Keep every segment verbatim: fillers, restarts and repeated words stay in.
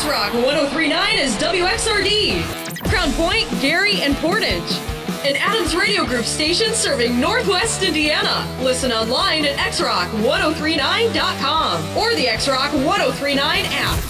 X-Rock one oh three point nine is W X R D. Crown Point, Gary, and Portage. An Adams Radio Group station serving Northwest Indiana. Listen online at x rock ten thirty-nine dot com or the X-Rock ten thirty-nine app.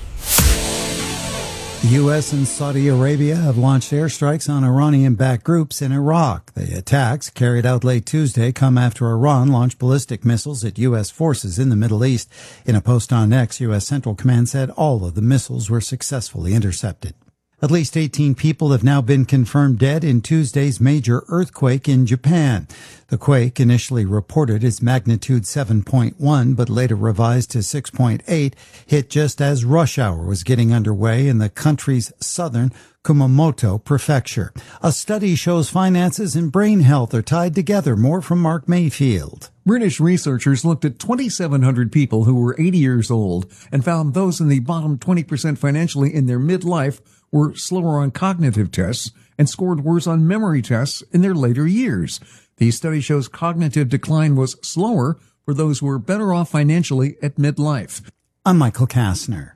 The U S and Saudi Arabia have launched airstrikes on Iranian-backed groups in Iraq. The attacks, carried out late Tuesday, come after Iran launched ballistic missiles at U S forces in the Middle East. In a post on X, U S Central Command said all of the missiles were successfully intercepted. At least eighteen people have now been confirmed dead in Tuesday's major earthquake in Japan. The quake, initially reported as magnitude seven point one but later revised to six point eight, hit just as rush hour was getting underway in the country's southern Kumamoto prefecture. A study shows finances and brain health are tied together. More from Mark Mayfield. British researchers looked at twenty-seven hundred people who were eighty years old and found those in the bottom twenty percent financially in their midlife were slower on cognitive tests and scored worse on memory tests in their later years. The study shows cognitive decline was slower for those who were better off financially at midlife. I'm Michael Kastner.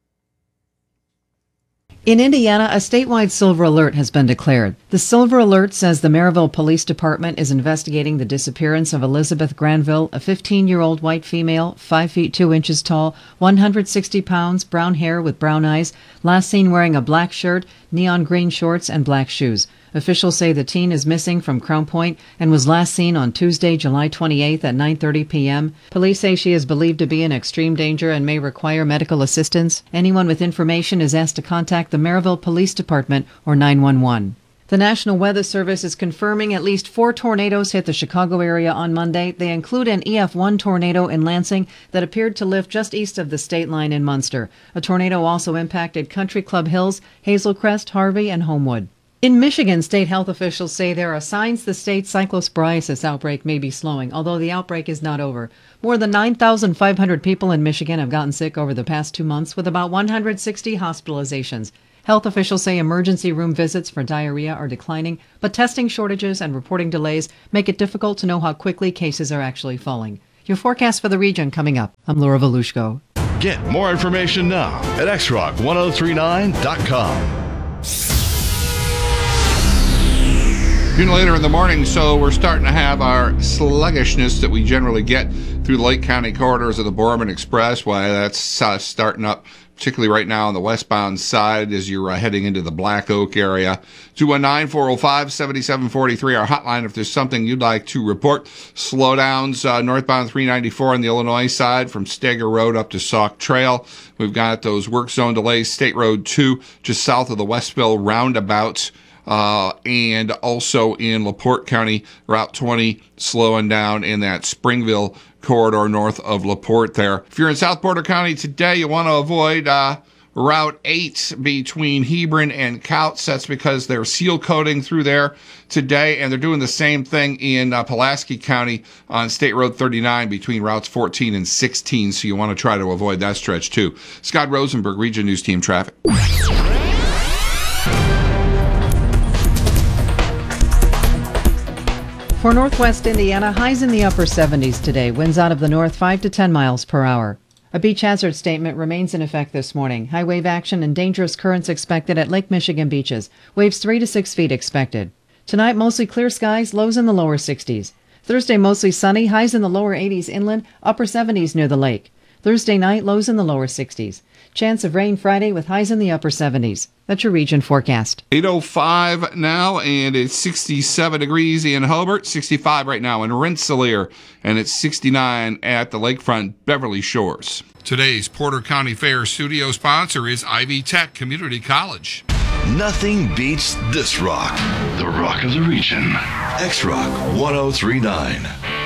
In Indiana, a statewide silver alert has been declared. The silver alert says the Maryville Police Department is investigating the disappearance of Elizabeth Granville, a fifteen-year-old white female, five feet two inches tall, one hundred sixty pounds, brown hair with brown eyes, last seen wearing a black shirt, neon green shorts, and black shoes. Officials say the teen is missing from Crown Point and was last seen on Tuesday, July twenty-eighth at nine thirty p.m. Police say she is believed to be in extreme danger and may require medical assistance. Anyone with information is asked to contact the Maryville Police Department or nine one one. The National Weather Service is confirming at least four tornadoes hit the Chicago area on Monday. They include an E F one tornado in Lansing that appeared to lift just east of the state line in Munster. A tornado also impacted Country Club Hills, Hazel Crest, Harvey, and Homewood. In Michigan, state health officials say there are signs the state's cyclosporiasis outbreak may be slowing, although the outbreak is not over. More than nine thousand five hundred people in Michigan have gotten sick over the past two months, with about one hundred sixty hospitalizations. Health officials say emergency room visits for diarrhea are declining, but testing shortages and reporting delays make it difficult to know how quickly cases are actually falling. Your forecast for the region coming up. I'm Laura Volushko. Get more information now at x rock ten thirty-nine dot com. Later in the morning, so we're starting to have our sluggishness that we generally get through the Lake County corridors of the Borman Expressway. That's uh, starting up, particularly right now on the westbound side as you're uh, heading into the Black Oak area. two one nine, four oh five, seven seven four three, our hotline if there's something you'd like to report. Slowdowns uh, northbound three ninety-four on the Illinois side from Steger Road up to Sauk Trail. We've got those work zone delays, State Road two just south of the Westville roundabout. Uh, and also in LaPorte County, Route twenty slowing down in that Springville corridor north of LaPorte there. If you're in South Porter County today, you want to avoid uh, Route eight between Hebron and Couts. That's because they're seal coating through there today, and they're doing the same thing in uh, Pulaski County on State Road thirty-nine between routes fourteen and sixteen, so you want to try to avoid that stretch too. Scott Rosenberg, Region News Team Traffic. For northwest Indiana, highs in the upper seventies today. Winds out of the north five to ten miles per hour. A beach hazard statement remains in effect this morning. High wave action and dangerous currents expected at Lake Michigan beaches. Waves three to six feet expected. Tonight, mostly clear skies, lows in the lower sixties. Thursday, mostly sunny, highs in the lower eighties inland, upper seventies near the lake. Thursday night, lows in the lower sixties. Chance of rain Friday with highs in the upper seventies. That's your region forecast. eight oh five now, and it's sixty-seven degrees in Hobart, sixty-five right now in Rensselaer, and it's sixty-nine at the lakefront Beverly Shores. Today's Porter County Fair studio sponsor is Ivy Tech Community College. Nothing beats this rock. The rock of the region. X-Rock ten thirty-nine.